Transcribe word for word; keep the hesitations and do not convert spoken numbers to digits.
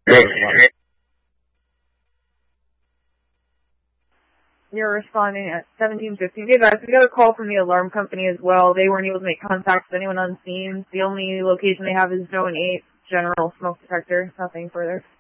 You're responding at seventeen fifteen. Hey guys, we got a call from the alarm company as well. They weren't able to make contact with anyone on scene. The only location they have is zone eight, general smoke detector, nothing further.